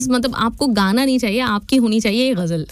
मतलब आपको गाना नहीं चाहिए, आपकी होनी चाहिए ये गजल।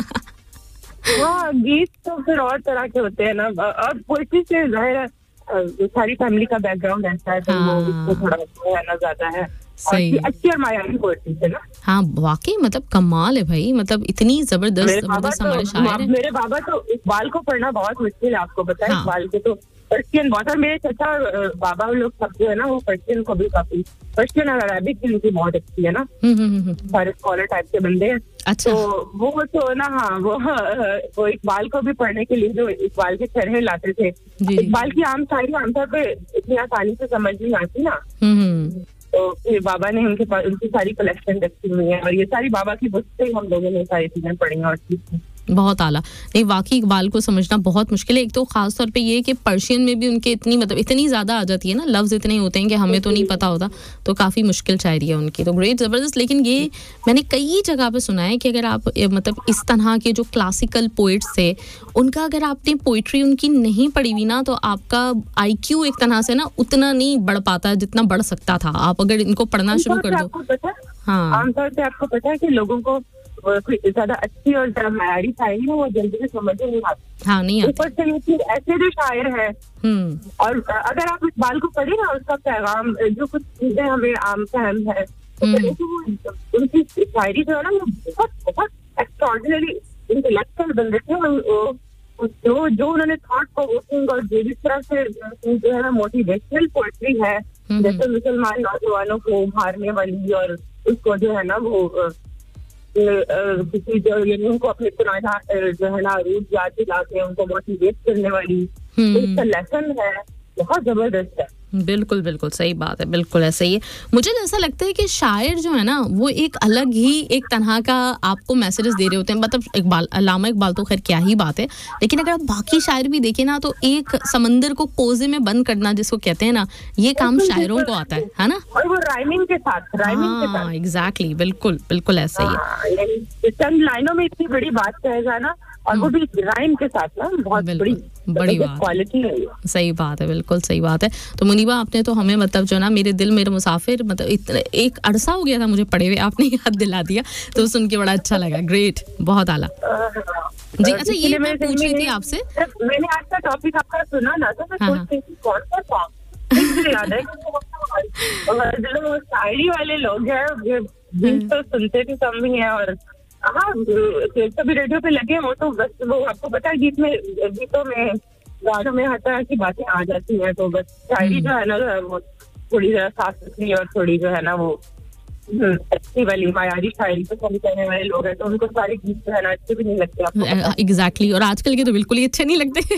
हाँ, गीत तो फिर और तरह के होते हैं ना, और पोइट्री से जाहिर है सारी फैमिली का बैकग्राउंड ऐसा है, तो वो इसको थोड़ा है ना ज्यादा है, सही, अच्छी और मायावी पोइट्री है ना। हाँ वाकई मतलब कमाल है भाई, मतलब इतनी जबरदस्त हमारे शायर हैं। मेरे बाबा तो इकबाल को पढ़ना बहुत मुश्किल है, आपको पता है। इकबाल के तो पर्शियन बहुत, और मेरे चाचा बाबा लोग सब जो है ना वो पर्शियन को भी काफी, पर्शियन और अरबिक भी उनकी बहुत अच्छी है ना, सारे स्कॉलर टाइप के बंदे हैं। अच्छा। तो वो तो ना, हाँ वो इकबाल को भी पढ़ने के लिए जो इकबाल के शरह लाते थे, इकबाल की आम शायरी आमतौर पे इतनी आसानी से समझ नहीं आती ना, तो फिर बाबा ने उनके पास उनकी सारी कलेक्शन रखी हुई है, और ये सारी बाबा की बुक से हम लोगों ने सारी चीजें पढ़ी हैं और सीखी। बहुत आला। नहीं वाकई इकबाल को समझना बहुत मुश्किल है। एक तो खास तौर पे ये कि पर्शियन में भी उनके इतनी मतलब इतनी ज़्यादा आ जाती है ना, लफ्ज़ इतने होते हैं कि हमें तो नहीं पता होता, तो काफ़ी मुश्किल शायरी है उनकी, तो ग्रेट ज़बरदस्त। लेकिन ये मैंने कई जगह पे सुना है कि अगर आप मतलब इस तरह के जो क्लासिकल पोइट्स थे उनका अगर आपने पोइट्री उनकी नहीं पढ़ी हुई ना, तो आपका IQ एक तरह से ना उतना नहीं बढ़ पाता जितना बढ़ सकता था, आप अगर इनको पढ़ना शुरू कर दो। हाँ, आमतौर पर आपको पता है कि लोगों को ज्यादा अच्छी और ज्यादा मायारी शायरी है वो जल्दी से समझ नहीं आती। हाँ, नहीं ऊपर से ऐसे जो शायर है, और अगर आप इकबाल को पढ़े ना, उसका पैगाम जो कुछ चीजें हमें आम फहम है, तो उनकी शायरी जो है ना वो बहुत बहुत एक्स्ट्राऑर्डिनरी इंटेलेक्चुअल बंदे थे। जो उन्होंने थॉट प्रोवोकिंग और जिस तरह से जो है ना मोटिवेशनल पोएट्री है, जैसे मुसलमान नौजवानों को उभारने वाली, और उसको जो है ना वो किसी जो उनको अपने पुराना जो है ना रूट याद दिला के उनको मोटिवेट करने वाली इसका लेसन है, बहुत जबरदस्त है। बिल्कुल बिल्कुल सही बात है, बिल्कुल ऐसा ही है। मुझे ऐसा लगता है कि शायर जो है ना वो एक अलग ही एक तरह का आपको मैसेजेस दे रहे होते हैं। मतलब इकबाल, अल्लामा इकबाल तो खैर क्या ही बात है, लेकिन अगर आप बाकी शायर भी देखें ना, तो एक समंदर को कोजे में बंद करना जिसको कहते हैं ना, ये काम शायरों को आता है ना, और वो राइमिंग के साथ, एग्जैक्टली, बिल्कुल बिल्कुल ऐसा ही है। चंद लाइनों में इतनी बड़ी बात कह जाना, और वो भी राइम के साथ ना, बहुत बड़ी बात, क्वालिटी है। सही बात है, बिल्कुल सही बात है। तो मुनीबा आपने तो हमें मतलब जो ना मेरे दिल मेरे मुसाफिर मतलब इतना एक अरसा हो गया था मुझे पढ़े हुए, आपने याद दिला दिया, तो सुन के बड़ा अच्छा लगा। ग्रेट, बहुत आला जी। अच्छा, ये मैं पूछ रही थी आपसे, मैंने आज का टॉपिक आपका सुना ना, तो मैं सोच रही थी कौन सा सॉन्ग मुझे याद है, शायरी वाले लोग हैं तो सुनते भी कम ही है, और हाँ कभी रेडियो पे लगे हो तो बस वो आपको पता है गीतों में गानों में हर तरह की बातें आ जाती हैं, तो बस शायरी जो है ना वो थोड़ी ज़्यादा साफ सुथरी और थोड़ी जो है ना वो अच्छी वाली मायारी शायरी पसंद करने वाले लोग हैं, तो उनको सारे गीत जो है ना अच्छे भी नहीं लगते आपको। एग्जैक्टली, और आजकल के तो बिल्कुल ही अच्छे नहीं लगते।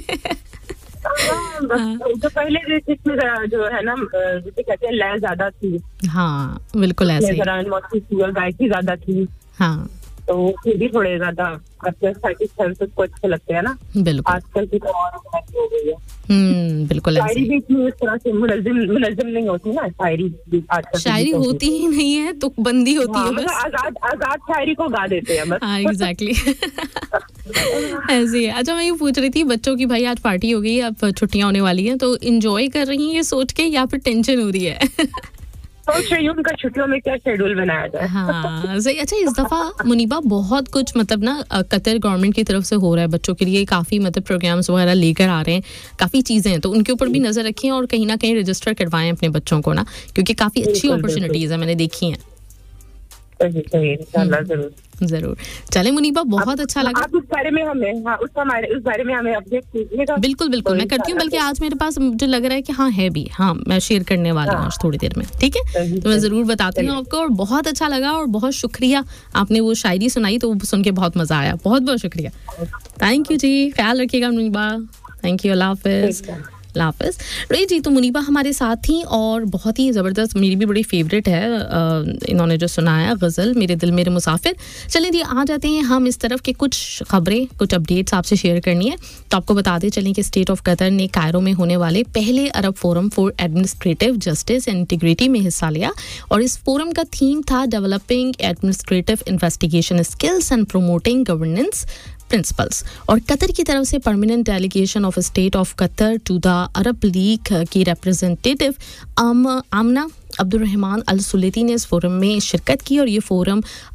तो पहले जिसमें जो है ना जिसे कहते हैं लय ज्यादा थी, हाँ बिल्कुल ऐसे, गायकी ज्यादा थी, हाँ तो फिर भी थोड़े ज्यादा को अच्छे लगते हैं ना। बिल्कुल, आजकल की तो और हो गई है। बिल्कुल शायरी भी इस तरह से मुनज़्ज़म नहीं होती ना, शायरी होती ही नहीं है, तो बंदी होती है बस, आजाद शायरी को गा देते हैं बस। हाँ एग्जैक्टली ऐसे ही है। अच्छा, मैं ये पूछ रही थी बच्चों की, भाई आज पार्टी हो गई, अब छुट्टियां होने वाली हैं, तो एंजॉय कर रही हैं ये सोच के या फिर टेंशन हो रही है? सोच रही हूं उनका छुट्टियों में क्या शेड्यूल बनाया जाए। हाँ सही। अच्छा, इस दफा मुनीबा बहुत कुछ मतलब ना कतर गवर्नमेंट की तरफ से हो रहा है बच्चों के लिए, काफी मतलब प्रोग्राम्स वगैरह लेकर आ रहे हैं, काफी चीजें हैं, तो उनके ऊपर भी नजर रखें और कहीं ना कहीं रजिस्टर करवाएं अपने बच्चों को ना, क्योंकि काफी अच्छी अपॉर्चुनिटीज है, मैंने देखी हैं। जरूर। चले मुनीबा, बहुत अच्छा लगा। आप उस बारे में हमें अपडेट कीजिएगा। बिल्कुल बिल्कुल, मैं करती हूँ, बल्कि आज मेरे पास मुझे लग रहा है कि हाँ है भी, हाँ मैं शेयर करने वाली हूँ आज थोड़ी देर में, ठीक है, तो मैं जरूर बताती हूँ आपको। और बहुत अच्छा लगा और बहुत शुक्रिया, आपने वो शायरी सुनाई तो सुन के बहुत मजा आया, बहुत बहुत शुक्रिया। थैंक यू जी, ख्याल रखिएगा मुनीबा। थैंक यू, अल्लाह हाफिज। लाफिज। रही जी, तो मुनीबा हमारे साथ थी और बहुत ही ज़बरदस्त, मेरी भी बड़ी फेवरेट है इन्होंने जो सुनाया गज़ल मेरे दिल मेरे मुसाफिर। चलें जी, आ जाते हैं हम इस तरफ के कुछ खबरें, कुछ अपडेट्स आपसे शेयर करनी है। तो आपको बताते चलें कि स्टेट ऑफ कतर ने कायरो में होने वाले पहले अरब forum for administrative justice and integrity में हिस्सा लिया, और इस फोरम का थीम था developing administrative investigation skills and promoting governance principles. और कतर की तरफ से permanent delegation of state of Qatar to the Arab league की रिप्रेजेंटेटिव आमना अब्दुल रहमान अल सुलेती ने इस फोरम में शिरकत की और ये फोरम